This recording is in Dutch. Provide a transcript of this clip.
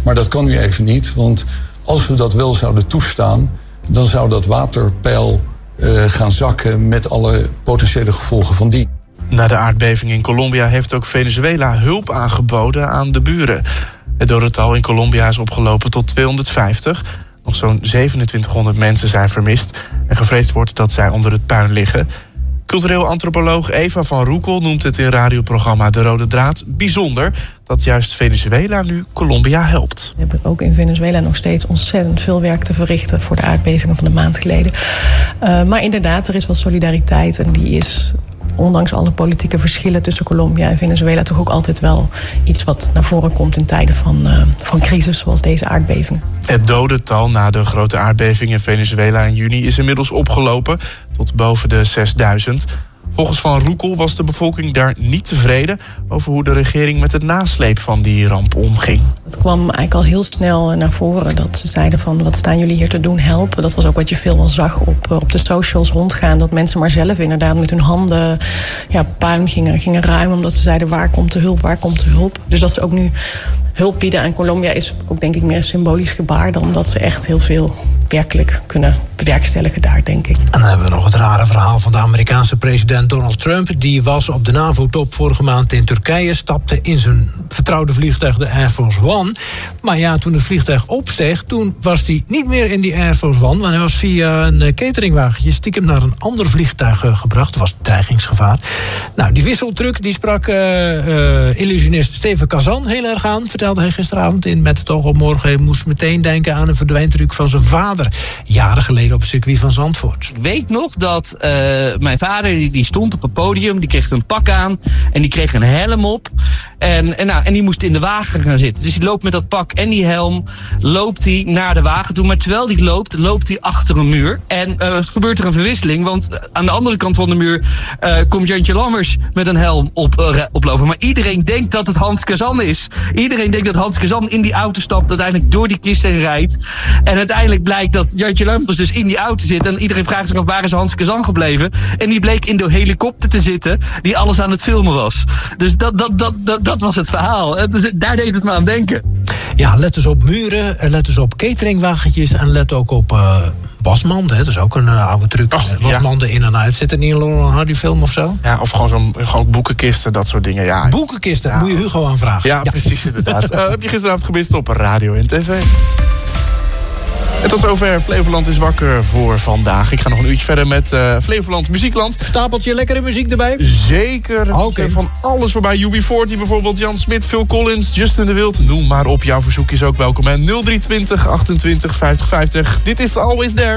Maar dat kan nu even niet, want als we dat wel zouden toestaan, dan zou dat waterpeil gaan zakken met alle potentiële gevolgen van die. Na de aardbeving in Colombia heeft ook Venezuela hulp aangeboden aan de buren. Het dodental in Colombia is opgelopen tot 250. Nog zo'n 2700 mensen zijn vermist. En gevreesd wordt dat zij onder het puin liggen. Cultureel antropoloog Eva van Roekel noemt het in radioprogramma De Rode Draad bijzonder dat juist Venezuela nu Colombia helpt. We hebben ook in Venezuela nog steeds ontzettend veel werk te verrichten voor de aardbevingen van een maand geleden. Maar inderdaad, er is wel solidariteit en die is, ondanks alle politieke verschillen tussen Colombia en Venezuela, toch ook altijd wel iets wat naar voren komt in tijden van crisis zoals deze aardbevingen. Het dodental na de grote aardbeving in Venezuela in juni is inmiddels opgelopen tot boven de 6000. Volgens Van Roekel was de bevolking daar niet tevreden over hoe de regering met het nasleep van die ramp omging. Het kwam eigenlijk al heel snel naar voren dat ze zeiden van wat staan jullie hier te doen, helpen. Dat was ook wat je veel wel zag op de socials rondgaan. Dat mensen maar zelf inderdaad met hun handen puin gingen ruimen. Omdat ze zeiden waar komt de hulp, waar komt de hulp. Dus dat ze ook nu hulp bieden aan Colombia is ook denk ik meer een symbolisch gebaar dan dat ze echt heel veel werkelijk kunnen bewerkstelligen daar, denk ik. En dan hebben we nog het rare verhaal van de Amerikaanse president Donald Trump. Die was op de NAVO-top vorige maand in Turkije, stapte in zijn vertrouwde vliegtuig, de Air Force One. Maar ja, toen het vliegtuig opsteeg, toen was hij niet meer in die Air Force One, maar hij was via een cateringwagentje stiekem naar een ander vliegtuig gebracht. Dat was dreigingsgevaar. Nou, die wisseltruc, die sprak illusionist Steven Kazan heel erg aan, vertelde hij gisteravond in Met het oog op morgen. Hij moest meteen denken aan een verdwijntruc van zijn vader, jaren geleden op het circuit van Zandvoort. Ik weet nog dat mijn vader die stond op het podium, die kreeg een pak aan en die kreeg een helm op. En die moest in de wagen gaan zitten. Dus die loopt met dat pak en die helm, loopt hij naar de wagen toe. Maar terwijl hij loopt hij achter een muur. En gebeurt er een verwisseling, want aan de andere kant van de muur komt Jantje Lammers met een helm oplopen. Maar iedereen denkt dat het Hans Kazan is. Iedereen denkt dat Hans Kazan in die auto stapt, uiteindelijk door die kist heen rijdt. En uiteindelijk blijkt dat Jantje Lammers dus in die auto zit. En iedereen vraagt zich af, waar is Hans Kazan gebleven? En die bleek in de helikopter te zitten die alles aan het filmen was. Dus dat was het verhaal. Dus daar deed het me aan denken. Ja, let dus op muren, let dus op cateringwagentjes en let ook op wasmanden. Dat is ook een oude truc. Wasmanden in en uit. Zit er niet in een Laurel Hardy film of zo? Ja, of gewoon boekenkisten, dat soort dingen. Ja. Boekenkisten, moet je Hugo aanvragen. Ja, precies, inderdaad. Heb je gisteravond gemist op radio en tv? En tot zover Flevoland is wakker voor vandaag. Ik ga nog een uurtje verder met Flevoland Muziekland. Stapeltje lekkere muziek erbij? Zeker. Okay. Van alles voorbij. UB40 bijvoorbeeld, Jan Smit, Phil Collins, Justin de Wild. Noem maar op, jouw verzoek is ook welkom. En 0320 28 50 50. Dit is Always There.